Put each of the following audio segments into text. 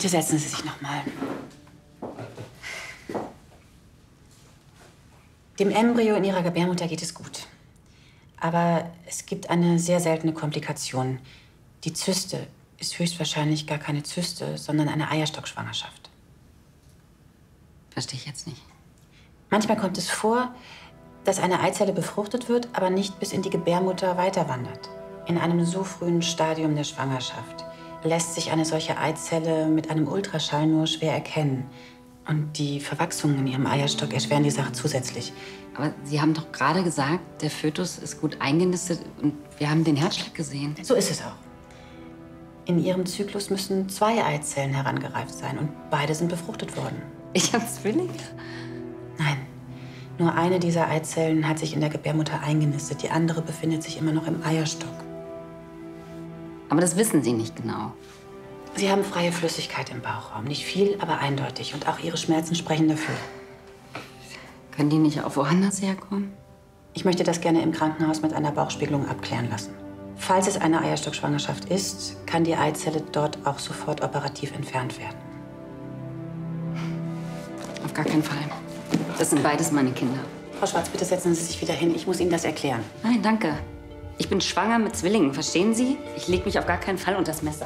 Bitte setzen Sie sich noch mal. Dem Embryo in Ihrer Gebärmutter geht es gut. Aber es gibt eine sehr seltene Komplikation. Die Zyste ist höchstwahrscheinlich gar keine Zyste, sondern eine Eierstockschwangerschaft. Verstehe ich jetzt nicht. Manchmal kommt es vor, dass eine Eizelle befruchtet wird, aber nicht bis in die Gebärmutter weiterwandert. In einem so frühen Stadium der Schwangerschaft lässt sich eine solche Eizelle mit einem Ultraschall nur schwer erkennen. Und die Verwachsungen in ihrem Eierstock erschweren die Sache zusätzlich. Aber Sie haben doch gerade gesagt, der Fötus ist gut eingenistet und wir haben den Herzschlag gesehen. So ist es auch. In ihrem Zyklus müssen 2 Eizellen herangereift sein und beide sind befruchtet worden. Ich habe Zwillinge? Nein, nur eine dieser Eizellen hat sich in der Gebärmutter eingenistet. Die andere befindet sich immer noch im Eierstock. Aber das wissen Sie nicht genau. Sie haben freie Flüssigkeit im Bauchraum. Nicht viel, aber eindeutig. Und auch Ihre Schmerzen sprechen dafür. Können die nicht auch woanders herkommen? Ich möchte das gerne im Krankenhaus mit einer Bauchspiegelung abklären lassen. Falls es eine Eierstockschwangerschaft ist, kann die Eizelle dort auch sofort operativ entfernt werden. Auf gar keinen Fall. Das sind beides meine Kinder. Frau Schwarz, bitte setzen Sie sich wieder hin. Ich muss Ihnen das erklären. Nein, danke. Ich bin schwanger mit Zwillingen, verstehen Sie? Ich lege mich auf gar keinen Fall unter das Messer.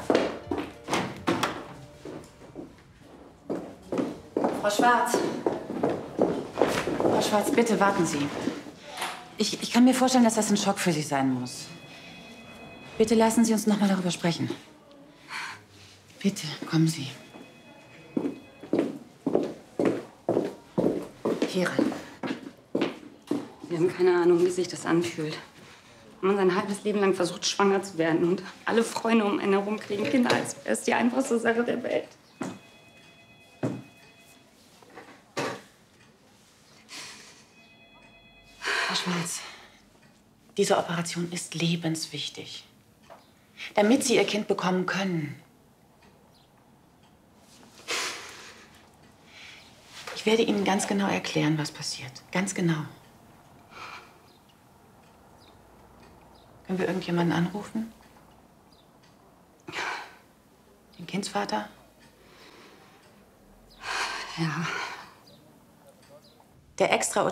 Frau Schwarz. Frau Schwarz, bitte warten Sie. Ich kann mir vorstellen, dass das ein Schock für Sie sein muss. Bitte lassen Sie uns noch mal darüber sprechen. Bitte, kommen Sie. Hier rein. Wir haben keine Ahnung, wie sich das anfühlt. Wenn man sein halbes Leben lang versucht, schwanger zu werden und alle Freunde um einen herum kriegen Kinder, als wäre es die einfachste Sache der Welt. Frau Schwarz, diese Operation ist lebenswichtig, damit Sie Ihr Kind bekommen können. Ich werde Ihnen ganz genau erklären, was passiert. Ganz genau. Können wir irgendjemanden anrufen? Den Kindsvater? Ja. Der extra